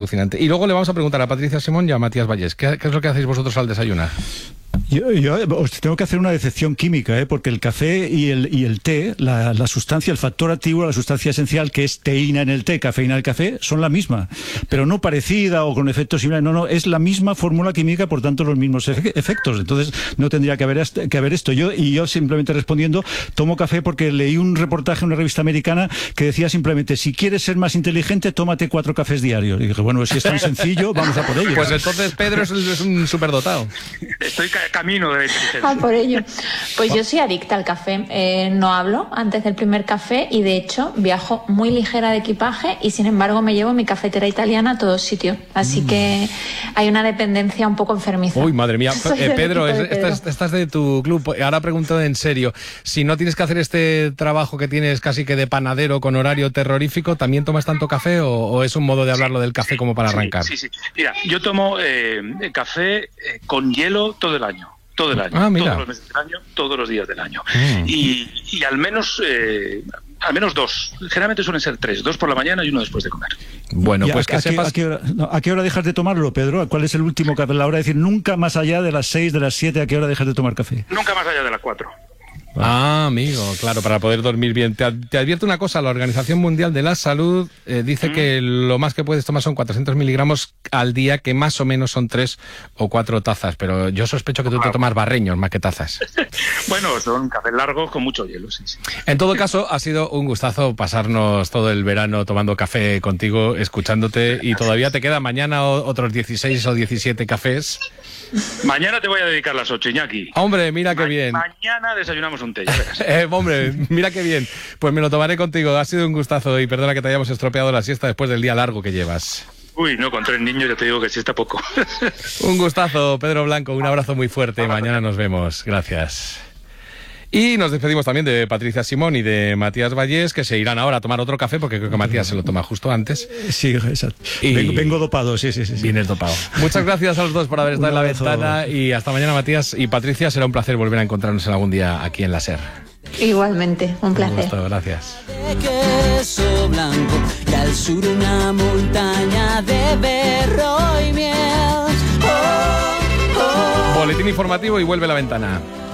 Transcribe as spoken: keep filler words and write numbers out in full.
alucinante. Y luego le vamos a preguntar a Patricia Simón y a Matías Vallés, ¿qué, qué es lo que hacéis vosotros al desayunar? Yo, yo os tengo que hacer una decepción química, ¿eh? Porque el café y el, y el té, la, la sustancia, el factor activo, la sustancia esencial, que es teína en el té, cafeína en el café, son la misma, pero no parecida o con efectos similares. No, no, es la misma fórmula química, por tanto los mismos efe efectos. Entonces no tendría que haber, que haber esto. Yo Y yo simplemente respondiendo, tomo café porque leí un reportaje en una revista americana que decía simplemente, si quieres ser más inteligente, tómate cuatro cafés diarios. Y dije, bueno, si es tan sencillo, vamos a por ello. Pues entonces Pedro es, es un superdotado. Estoy camino de inteligencia. Ah, por ello. Pues yo soy adicta al café. Eh, no hablo antes del primer café y de hecho viajo muy ligera de equipaje y sin embargo me llevo mi cafetera italiana a todos sitios. Así mm. que hay una dependencia un poco enfermiza. Uy, madre mía. Eh, Pedro, es, Pedro. Estás, estás de tu club. Ahora pregunto en serio. Si no tienes que hacer este trabajo que tienes casi que de panadero con horario terrorífico, ¿también tomas tanto café o, o es un modo de hablarlo del café como para arrancar? Sí, sí, sí. Mira, yo tomo eh, café eh, con hielo todo el año. Todo el año, ah, mira. todos los meses del año, todos los días del año. Mm. Y, y al menos eh, al menos dos. Generalmente suelen ser tres, dos por la mañana y uno después de comer. Bueno, pues a, que a sepas... ¿a qué, hora, no, ¿A qué hora dejas de tomarlo, Pedro? ¿Cuál es el último café? La hora de decir, nunca más allá de las seis, de las siete, ¿a qué hora dejas de tomar café? Nunca más allá de las cuatro. Ah, amigo, claro, para poder dormir bien. Te, te advierto una cosa, la Organización Mundial de la Salud eh, dice mm. que lo más que puedes tomar son cuatrocientos miligramos al día, que más o menos son tres o cuatro tazas, pero yo sospecho que tú te tomas barreños más que tazas. Bueno, son cafés largos con mucho hielo, sí, sí. En todo caso, ha sido un gustazo pasarnos todo el verano tomando café contigo, escuchándote, y todavía te quedan mañana otros dieciséis o diecisiete cafés. Mañana te voy a dedicar las ocho, Iñaki. Hombre, mira qué Ma bien. Mañana desayunamos un té, ya verás. eh, hombre, mira qué bien. Pues me lo tomaré contigo. Ha sido un gustazo y perdona que te hayamos estropeado la siesta después del día largo que llevas. Uy, no, con tres niños ya te digo que siesta poco. Un gustazo, Pedro Blanco. Un abrazo muy fuerte. Mañana nos vemos. Gracias. Y nos despedimos también de Patricia Simón y de Matías Vallés, que se irán ahora a tomar otro café, porque creo que Matías se lo toma justo antes. Sí, exacto. Y vengo, vengo dopado, sí, sí, sí. Vienes dopado. Muchas gracias a los dos por haber estado en la ventana y hasta mañana, Matías y Patricia. Será un placer volver a encontrarnos en algún día aquí en la SER. Igualmente, un placer. Un gusto, gracias. Queso blanco y al sur una montaña de berro y miel. Oh, oh. Boletín informativo y vuelve la ventana.